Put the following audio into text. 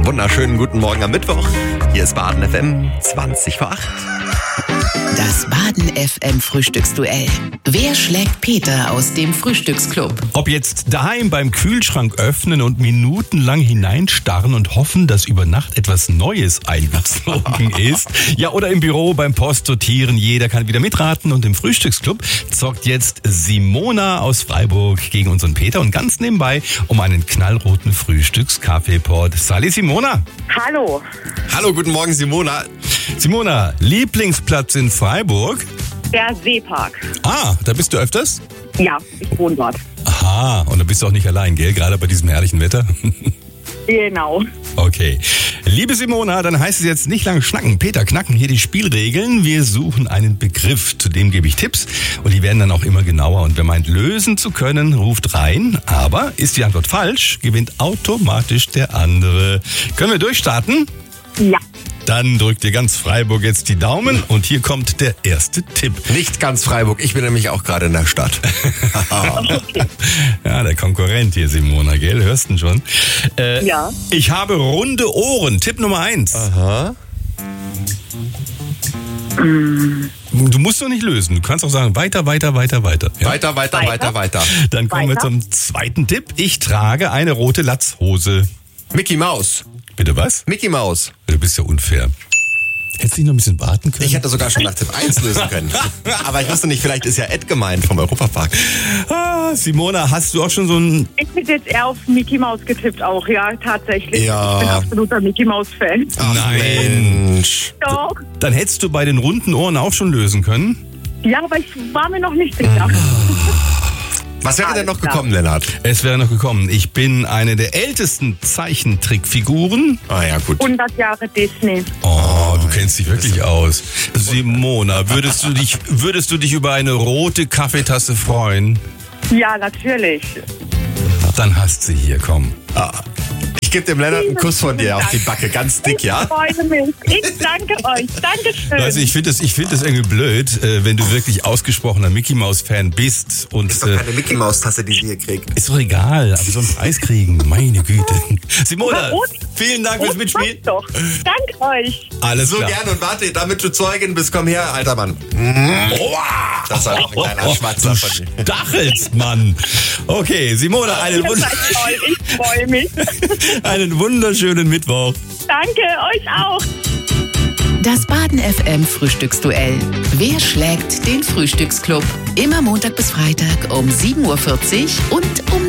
wunderschönen guten Morgen am Mittwoch. Hier ist Baden FM, 20 vor 8. Das Baden FM Frühstücksduell. Wer schlägt Peter aus dem Frühstücksclub? Ob jetzt daheim beim Kühlschrank öffnen und minutenlang hineinstarren und hoffen, dass über Nacht etwas Neues eingezogen ist. Ja, oder im Büro beim Postsortieren. Jeder kann wieder mitraten. Und im Frühstücksclub zockt jetzt Simona aus Freiburg gegen unseren Peter. Und ganz nebenbei um einen knallroten Frühstückskaffeepot. Salut Simona. Hallo. Hallo, guten Morgen Simona. Simona, Lieblingsplatz in Freiburg? Der Seepark. Ah, da bist du öfters? Ja, ich wohne dort. Aha, und da bist du auch nicht allein, gell? Gerade bei diesem herrlichen Wetter. Genau. Okay. Liebe Simona, dann heißt es jetzt nicht lange schnacken. Peter, knacken hier die Spielregeln. Wir suchen einen Begriff, zu dem gebe ich Tipps und die werden dann auch immer genauer. Und wer meint, lösen zu können, ruft rein. Aber ist die Antwort falsch, gewinnt automatisch der andere. Können wir durchstarten? Ja. Dann drückt ihr ganz Freiburg jetzt die Daumen und hier kommt der erste Tipp. Nicht ganz Freiburg, ich bin nämlich auch gerade in der Stadt. Ja, der Konkurrent hier, Simona, gell? Hörst du ihn schon? Ja. Ich habe runde Ohren. Tipp Nummer 1. Aha. Du musst doch nicht lösen. Du kannst auch sagen, weiter. Ja? Weiter. Dann kommen wir Weiter. zum zweiten Tipp. Ich trage eine rote Latzhose. Mickey Maus. Bitte was? Mickey Maus. Du bist ja unfair. Hättest du nicht noch ein bisschen warten können? Ich hätte sogar schon nach Tipp 1 lösen können. Aber ich wusste nicht, vielleicht ist ja Ed gemeint vom Europapark. Simona, hast du auch schon so ein... Ich hätte jetzt eher auf Mickey Mouse getippt auch, ja, tatsächlich. Ja. Ich bin absoluter Mickey Mouse-Fan. Ach, Nein. Mensch. Doch. Dann hättest du bei den runden Ohren auch schon lösen können. Ja, aber ich war mir noch nicht sicher. Was wäre denn noch Alles klar. gekommen, Lennart? Es wäre noch gekommen. Ich bin eine der ältesten Zeichentrickfiguren. Ah ja, gut. 100 Jahre Disney. Oh, du kennst dich wirklich aus. Simona, würdest du dich über eine rote Kaffeetasse freuen? Ja, natürlich. Dann hast sie hier, komm. Ich gebe dem Lennart einen Kuss von dir auf die Backe, ganz dick, ja? Ich freue mich. Ich danke euch. Dankeschön. Weißt du, ich finde das irgendwie blöd, wenn du wirklich ausgesprochener Mickey Maus Fan bist und Ist doch keine Mickey Maus Tasse, die sie hier kriegt. ist doch egal, aber so einen Preis kriegen, meine Güte. Simona, Rot- vielen Dank fürs Mitspielen. Passt doch. Danke euch. Alles So klar. gern und warte, damit du Zeugin bist, komm her, alter Mann. Das war doch ein kleiner Schmatzer von dir. Stachelst, Mann. Okay, Simona, Ihr seid toll. Ich freue mich. einen wunderschönen Mittwoch. Danke, euch auch. Das Baden FM Frühstücksduell. Wer schlägt den Frühstücksclub? Immer Montag bis Freitag um 7.40 Uhr und um